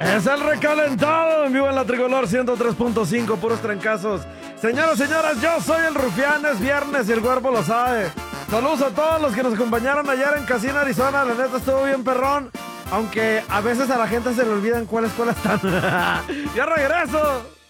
Es el recalentado en vivo en la Tricolor 103.5, puros trancazos. Señoras, señoras, yo soy el Rufián, es viernes y el cuerpo lo sabe. Saludos a todos los que nos acompañaron ayer en Casino, Arizona. La neta estuvo bien perrón, aunque a veces a la gente se le olvidan cuál escuela están. ¡Ya regreso!